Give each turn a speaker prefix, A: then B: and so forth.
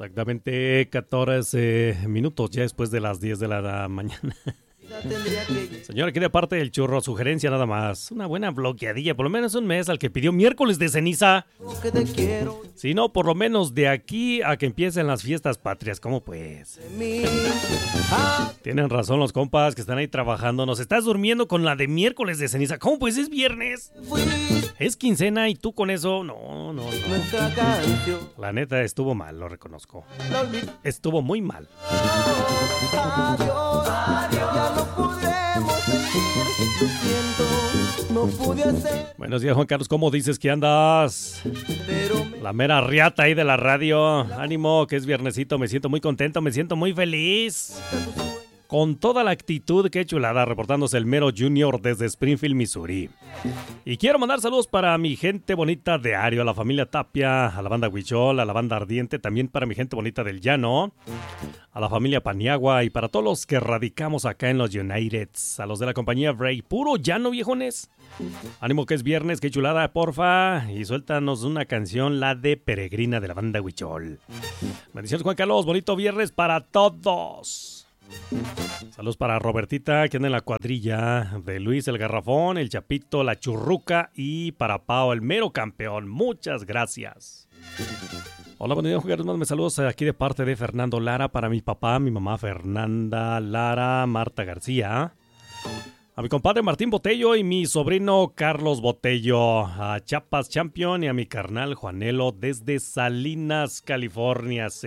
A: Exactamente 14 minutos ya después de las 10 de la mañana. Señora, aquí de parte del churro, sugerencia nada más. Una buena bloqueadilla, por lo menos un mes al que pidió miércoles de ceniza. Si no, por lo menos de aquí a que empiecen las fiestas patrias. ¿Cómo pues? Tienen razón los compas que están ahí trabajando. Nos estás durmiendo con la de miércoles de ceniza. ¿Cómo pues? Es viernes. Es quincena y tú con eso. No. La neta estuvo mal, lo reconozco. Estuvo muy mal. Buenos días, Juan Carlos. ¿Cómo dices que andas? La mera riata ahí de la radio. Ánimo, que es viernesito. Me siento muy contento, me siento muy feliz. Con toda la actitud, qué chulada, reportándose el Mero Junior desde Springfield, Missouri. Y quiero mandar saludos para mi gente bonita de Ario, a la familia Tapia, a la banda Huichol, a la banda Ardiente, también para mi gente bonita del Llano, a la familia Paniagua y para todos los que radicamos acá en los Uniteds, a los de la compañía Bray. Puro llano, viejones. Ánimo que es viernes, qué chulada, porfa. Y suéltanos una canción, la de Peregrina de la banda Huichol. Bendiciones, Juan Carlos, bonito viernes para todos. Saludos para Robertita, que anda en la cuadrilla de Luis el Garrafón, el Chapito, la Churruca y para Pao, el mero campeón. Muchas gracias. Hola, buenos días, jugadores. Me saludos aquí de parte de Fernando Lara para mi papá, mi mamá Fernanda Lara, Marta García, a mi compadre Martín Botello y mi sobrino Carlos Botello, a Chiapas Champion y a mi carnal Juanelo desde Salinas, California.